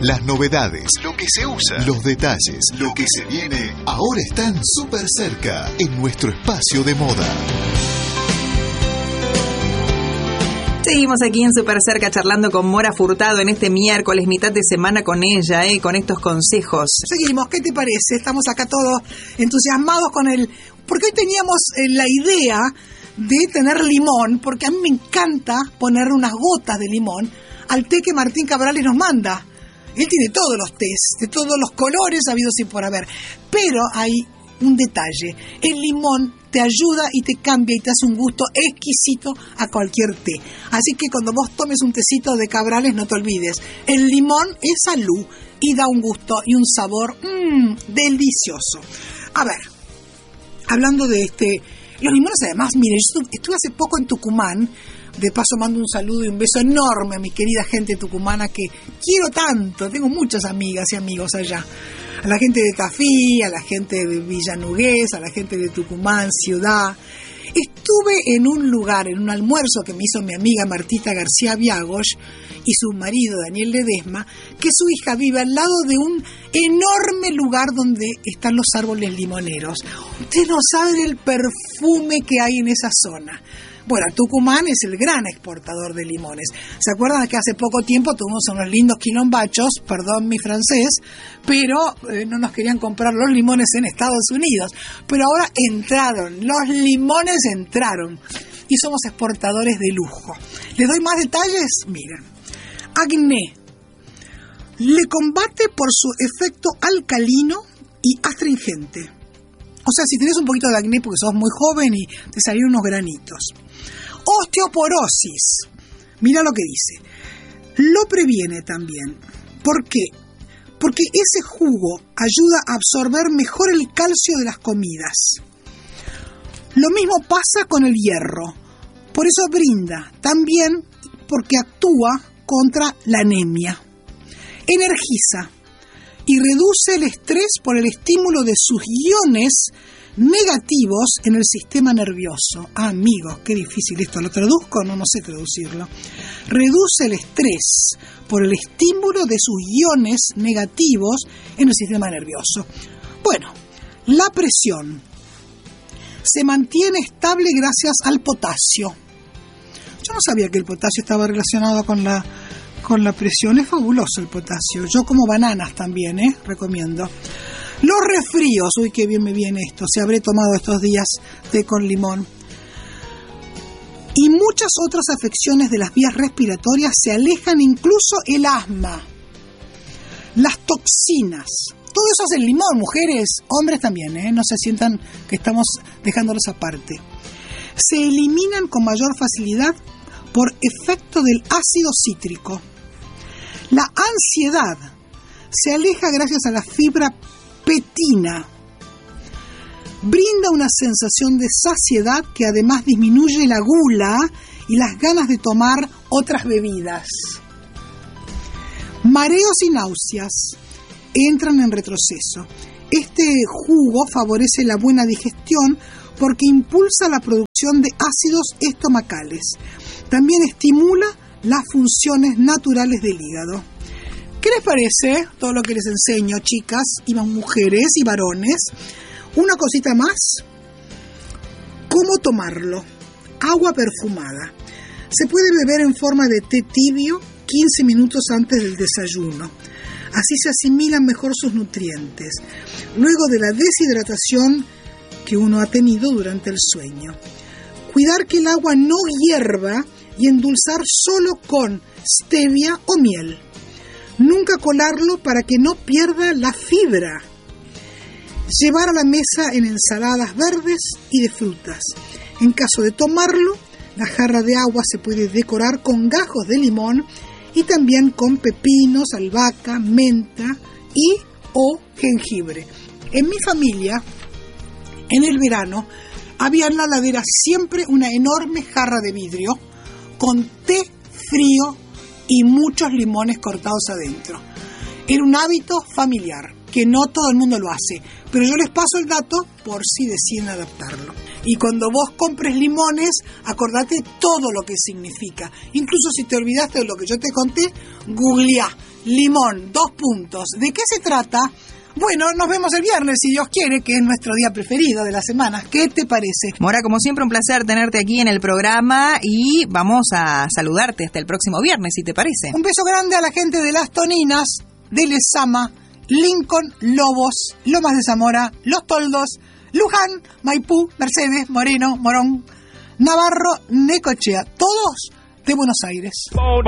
Las novedades, lo que se usa, los detalles, lo que se viene, ahora están súper cerca en nuestro espacio de moda. Seguimos aquí en Super Cerca charlando con Mora Furtado en este miércoles, mitad de semana con ella, con estos consejos. Seguimos, ¿qué te parece? Estamos acá todos entusiasmados con porque hoy teníamos la idea de tener limón, porque a mí me encanta poner unas gotas de limón al té que Martín Cabrales nos manda. Él tiene todos los tés, de todos los colores habidos y por haber. Pero hay un detalle, el limón te ayuda y te cambia y te hace un gusto exquisito a cualquier té. Así que cuando vos tomes un tecito de Cabrales, no te olvides, el limón es salud y da un gusto y un sabor delicioso. A ver, hablando de los limones además, mire, yo estuve hace poco en Tucumán. De paso mando un saludo y un beso enorme a mi querida gente tucumana que quiero tanto, tengo muchas amigas y amigos allá. A la gente de Tafí, a la gente de Villa Nugués, a la gente de Tucumán, ciudad. Estuve en un lugar, en un almuerzo que me hizo mi amiga Martita García Viagos y su marido Daniel Ledesma, que su hija vive al lado de un enorme lugar donde están los árboles limoneros. Ustedes no saben el perfume que hay en esa zona. Bueno, Tucumán es el gran exportador de limones. ¿Se acuerdan que hace poco tiempo tuvimos unos lindos quilombachos, perdón mi francés, pero no nos querían comprar los limones en Estados Unidos? Pero ahora los limones entraron y somos exportadores de lujo. ¿Les doy más detalles? Miren, acné le combate por su efecto alcalino y astringente. O sea, si tenés un poquito de acné porque sos muy joven y te salieron unos granitos. Osteoporosis. Mira lo que dice. Lo previene también. ¿Por qué? Porque ese jugo ayuda a absorber mejor el calcio de las comidas. Lo mismo pasa con el hierro. Por eso brinda. También porque actúa contra la anemia. Energiza y reduce el estrés por el estímulo de sus iones negativos en el sistema nervioso. Amigos, qué difícil esto. ¿Lo traduzco? No sé traducirlo. Reduce el estrés por el estímulo de sus iones negativos en el sistema nervioso. Bueno, la presión se mantiene estable gracias al potasio. Yo no sabía que el potasio estaba relacionado con la presión. Es fabuloso el potasio. Yo como bananas también, recomiendo. Los resfríos, uy, qué bien me viene esto, se habré tomado estos días té con limón. Y muchas otras afecciones de las vías respiratorias se alejan, incluso el asma. Las toxinas, todo eso es el limón, mujeres, hombres también, no se sientan que estamos dejándolos aparte. Se eliminan con mayor facilidad por efecto del ácido cítrico. La ansiedad se aleja gracias a la fibra petina. Brinda una sensación de saciedad que además disminuye la gula y las ganas de tomar otras bebidas. Mareos y náuseas entran en retroceso. Este jugo favorece la buena digestión porque impulsa la producción de ácidos estomacales. También estimula las funciones naturales del hígado. ¿Qué les parece todo lo que les enseño, chicas y mujeres y varones? Una cosita más. ¿Cómo tomarlo? Agua perfumada. Se puede beber en forma de té tibio 15 minutos antes del desayuno. Así se asimilan mejor sus nutrientes, luego de la deshidratación que uno ha tenido durante el sueño. Cuidar que el agua no hierva y endulzar solo con stevia o miel. Nunca colarlo para que no pierda la fibra. Llevar a la mesa en ensaladas verdes y de frutas. En caso de tomarlo, la jarra de agua se puede decorar con gajos de limón y también con pepinos, albahaca, menta y o jengibre. En mi familia, en el verano, había en la heladera siempre una enorme jarra de vidrio con té frío y muchos limones cortados adentro. Era un hábito familiar, que no todo el mundo lo hace, pero yo les paso el dato por si deciden adaptarlo. Y cuando vos compres limones, acordate todo lo que significa. Incluso si te olvidaste de lo que yo te conté, googleá limón, 2 puntos. ¿De qué se trata? Bueno, nos vemos el viernes, si Dios quiere, que es nuestro día preferido de la semana. ¿Qué te parece? Mora, como siempre, un placer tenerte aquí en el programa y vamos a saludarte hasta el próximo viernes, si te parece. Un beso grande a la gente de Las Toninas, de Lezama, Lincoln, Lobos, Lomas de Zamora, Los Toldos, Luján, Maipú, Mercedes, Moreno, Morón, Navarro, Necochea, todos de Buenos Aires.